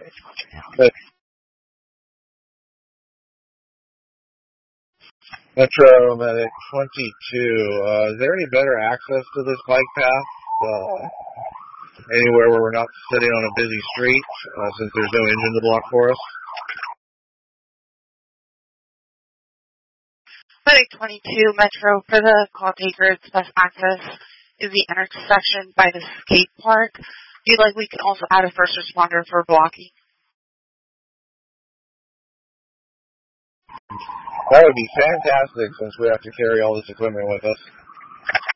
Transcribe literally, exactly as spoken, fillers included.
But Metro Medic twenty-two, uh, is there any better access to this bike path? Uh, anywhere where we're not sitting on a busy street, uh, since there's no engine to block for us? Medic twenty-two, Metro, for the call takers, best access is the intersection by the skate park. If you'd like, we can also add a first responder for blocking. That would be fantastic, since we have to carry all this equipment with us.